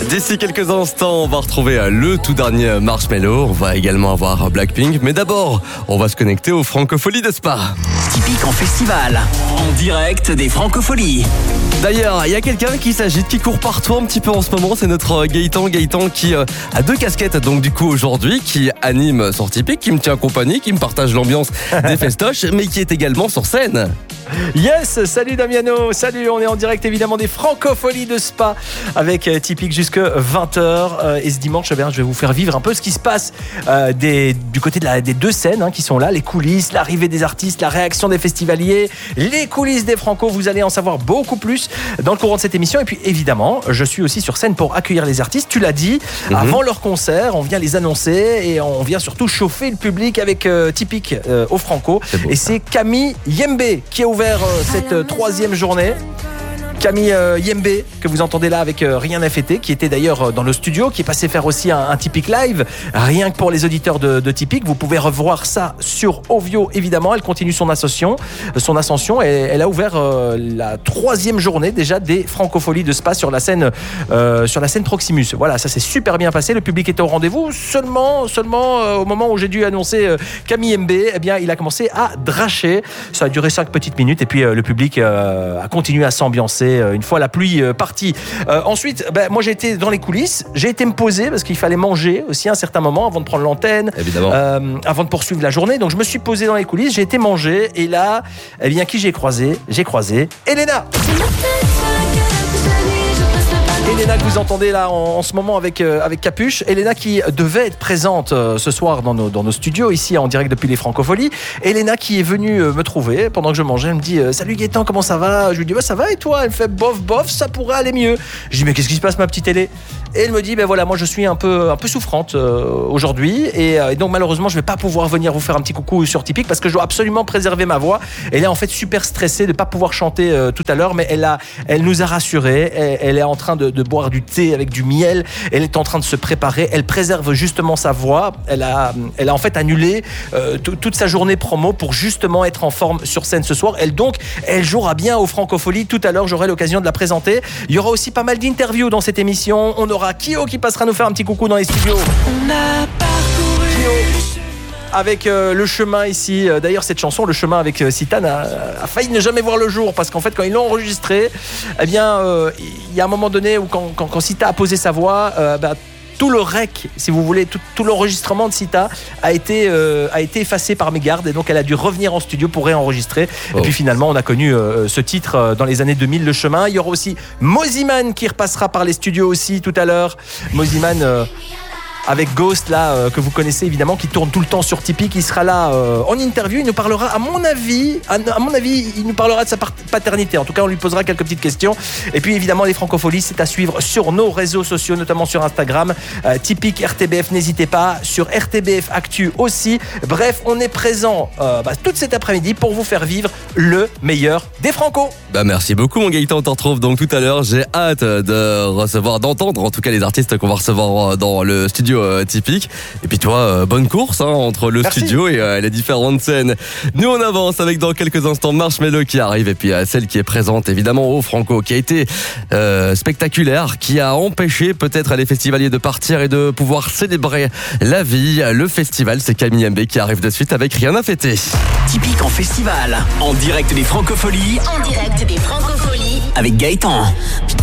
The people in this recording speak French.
D'ici quelques instants, on va retrouver le tout dernier Marshmello. On va également avoir Blackpink. Mais d'abord, on va se connecter aux Francopholies de Spa. Typique en festival, en direct des Francopholies. D'ailleurs, il y a quelqu'un qui s'agite, qui court partout un petit peu en ce moment. C'est notre Gaëtan qui a deux casquettes. Donc du coup aujourd'hui, qui anime sur Typique, qui me tient compagnie, qui me partage l'ambiance des festoches, mais qui est également sur scène. Yes, salut Damiano, salut, on est en direct évidemment des Francopholies de Spa avec Typique jusque 20h et ce dimanche, je vais vous faire vivre un peu ce qui se passe du côté des deux scènes qui sont là, les coulisses, l'arrivée des artistes, la réaction des festivaliers, les coulisses des Franco, vous allez en savoir beaucoup plus dans le courant de cette émission et puis évidemment, je suis aussi sur scène pour accueillir les artistes, tu l'as dit, avant leur concert, on vient les annoncer et on vient surtout chauffer le public avec Typique au Franco et c'est Camille Yembe qui a ouvert cette troisième journée. Camille Yembe, que vous entendez là avec Rien n'a fêté, qui était d'ailleurs dans le studio, qui est passé faire aussi un Typique live, rien que pour les auditeurs de Typique. Vous pouvez revoir ça sur Ovio, évidemment. Elle continue son ascension et elle a ouvert la troisième journée déjà des Francopholies de Spa sur la scène Proximus. Voilà, ça s'est super bien passé. Le public était au rendez-vous. Seulement au moment où j'ai dû annoncer Camille Yembe, eh bien, il a commencé à dracher. Ça a duré 5 petites minutes et puis le public a continué à s'ambiancer une fois la pluie partie. Ensuite, moi j'ai été dans les coulisses, j'ai été me poser parce qu'il fallait manger aussi à un certain moment avant de prendre l'antenne, évidemment, avant de poursuivre la journée. Donc je me suis posé dans les coulisses, j'ai été manger et là, eh bien, qui j'ai croisé Elena. Elena que vous entendez là en ce moment avec Capuche. Elena qui devait être présente ce soir dans nos studios ici en direct depuis les Francopholies. Elena qui est venue me trouver pendant que je mangeais. Elle me dit salut Gaëtan, comment ça va? Je lui dis ça va et toi? Elle me fait bof, ça pourrait aller mieux. Je dis mais qu'est-ce qui se passe ma petite Elé? Et elle me dit voilà, moi je suis un peu souffrante aujourd'hui et donc malheureusement je vais pas pouvoir venir vous faire un petit coucou sur Typique parce que je dois absolument préserver ma voix. Elle est en fait super stressée de pas pouvoir chanter tout à l'heure, mais elle nous a rassurés. Elle est en train de boire du thé avec du miel. Elle est en train de se préparer. Elle préserve justement sa voix. Elle a en fait annulé toute sa journée promo pour justement être en forme sur scène ce soir. Elle jouera bien aux Francopholies. Tout à l'heure, j'aurai l'occasion de la présenter. Il y aura aussi pas mal d'interviews dans cette émission. On aura Kyo qui passera nous faire un petit coucou dans les studios. On a parcouru Kyo avec le chemin ici. D'ailleurs, cette chanson, Le chemin avec Citane, a failli ne jamais voir le jour parce qu'en fait, quand ils l'ont enregistrée, eh bien, il y a un moment donné où quand Cita a posé sa voix, tout le rec, si vous voulez, tout l'enregistrement de Cita a été effacé par mégarde et donc elle a dû revenir en studio pour réenregistrer. Et puis finalement, on a connu ce titre dans les années 2000, Le chemin. Il y aura aussi Moziman qui repassera par les studios aussi tout à l'heure. Moziman avec Ghost là que vous connaissez évidemment, qui tourne tout le temps sur Typique. Il sera là en interview. Il nous parlera, à mon avis, il nous parlera de sa paternité. En tout cas, on lui posera quelques petites questions. Et puis évidemment, les Francopholies, c'est à suivre sur nos réseaux sociaux, notamment sur Instagram, Typique RTBF. N'hésitez pas, sur RTBF Actu aussi. Bref, on est présent toute cet après-midi pour vous faire vivre le meilleur des Franco. Merci beaucoup mon Gaëtan, on te retrouve donc tout à l'heure. J'ai hâte d'entendre en tout cas les artistes qu'on va recevoir dans le studio Typique. Et puis toi, bonne course entre le studio et les différentes scènes. Nous on avance avec dans quelques instants Marshmello qui arrive et puis celle qui est présente évidemment au Franco, qui a été spectaculaire, qui a empêché peut-être les festivaliers de partir et de pouvoir célébrer la vie. Le festival, c'est Camille Yembe qui arrive de suite avec Rien à fêter. Typique en festival, en direct des Francopholies. En direct des Francopholies avec Gaëtan.